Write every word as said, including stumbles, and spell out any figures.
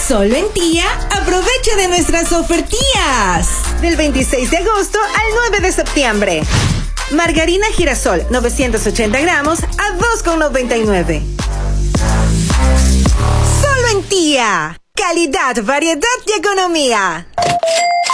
Solo en Tía, aprovecha de nuestras ofertías. Del veintiséis de agosto al nueve de septiembre. Margarina girasol, novecientos ochenta gramos a dos con noventa y nueve. Solo en Tía. Calidad, variedad y economía.